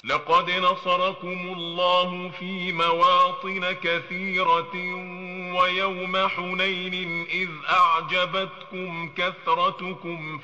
لقد نصركم الله في مواطن كثيرة ويوم حنين إذ أعجبتكم كثرتكم